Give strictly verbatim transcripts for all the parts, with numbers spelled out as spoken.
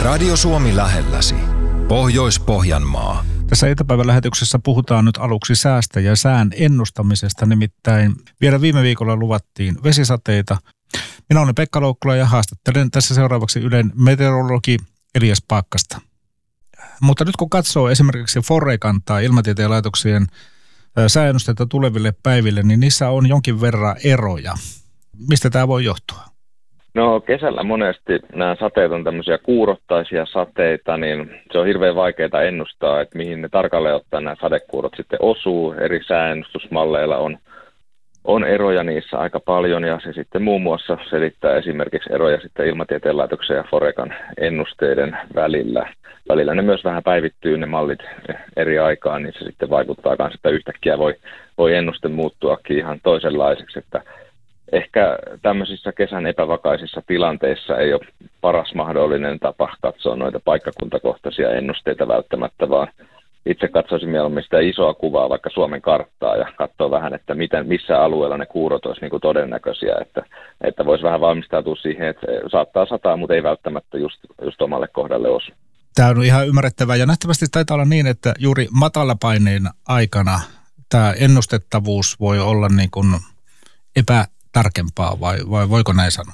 Radio Suomi lähelläsi. Pohjois-Pohjanmaa. Tässä iltapäivän lähetyksessä puhutaan nyt aluksi säästä ja sään ennustamisesta, nimittäin vielä viime viikolla luvattiin vesisateita. Minä olen Pekka Loukkula ja haastattelen tässä seuraavaksi Ylen meteorologi Elias Paakkasta. Mutta nyt kun katsoo esimerkiksi Forecan tai Ilmatieteen laitoksien sääennusteita tuleville päiville, niin niissä on jonkin verran eroja. Mistä tämä voi johtua? No kesällä monesti nämä sateet on tämmöisiä kuurottaisia sateita, niin se on hirveän vaikeaa ennustaa, että mihin ne tarkalleen ottaen nämä sadekuurot sitten osuu. Eri sääennustusmalleilla on, on eroja niissä aika paljon ja se sitten muun muassa selittää esimerkiksi eroja sitten Ilmatieteen laitoksen ja Forecan ennusteiden välillä. Välillä ne myös vähän päivittyy ne mallit eri aikaan, niin se sitten vaikuttaa myös, että yhtäkkiä voi, voi ennuste muuttuakin ihan toisenlaiseksi, että ehkä tämmöisissä kesän epävakaisissa tilanteissa ei ole paras mahdollinen tapa katsoa noita paikkakuntakohtaisia ennusteita välttämättä, vaan itse katsoisin mieluummin sitä isoa kuvaa, vaikka Suomen karttaa, ja katsoa vähän, että miten, missä alueella ne kuurot olisi niin kuin todennäköisiä, että, että voisi vähän valmistautua siihen, että saattaa sataa, mutta ei välttämättä just, just omalle kohdalle osu. Tämä on ihan ymmärrettävää, ja nähtävästi taitaa olla niin, että juuri matalapaineen aikana tämä ennustettavuus voi olla niin kuin epä tarkempaa vai, vai voiko näin sanoa?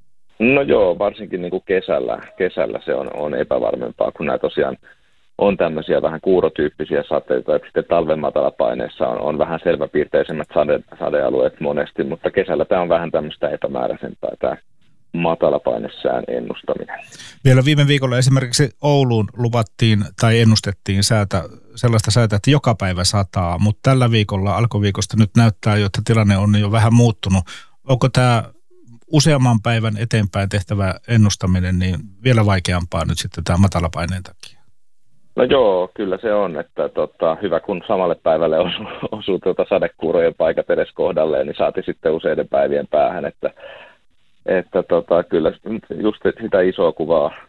No joo, varsinkin niin kuin kesällä, kesällä se on, on epävarmempaa, kun nämä tosiaan on tämmöisiä vähän kuurotyyppisiä sateita, ja sitten talven matalapaineessa on, on vähän selväpiirteisemmät sade, sadealueet monesti, mutta kesällä tämä on vähän tämmöistä epämääräisempää tämä matalapainesään ennustaminen. Vielä viime viikolla esimerkiksi Ouluun luvattiin tai ennustettiin säätä, sellaista säätä, että joka päivä sataa, mutta tällä viikolla alkuviikosta nyt näyttää jo, että tilanne on jo vähän muuttunut. Onko tämä useamman päivän eteenpäin tehtävä ennustaminen niin vielä vaikeampaa nyt sitten tämä matalapaineen takia? No joo, kyllä se on, että tota, hyvä kun samalle päivälle osuu, osuu tuota sadekuurojen paikat edes kohdalleen, niin saati sitten useiden päivien päähän, että Että tota, kyllä just sitä isoa kuvaa